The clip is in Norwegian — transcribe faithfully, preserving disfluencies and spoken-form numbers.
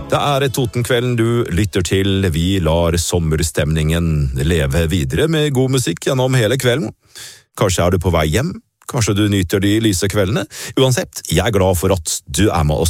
Det er Totenkvelden du lytter til. Vi lar sommerstemningen leve videre med god musikk gjennom hele kvelden. Kanskje er du på vei hjem, kanskje du nyter de lyse kveldene. Uansett, jeg er glad for at du er med oss.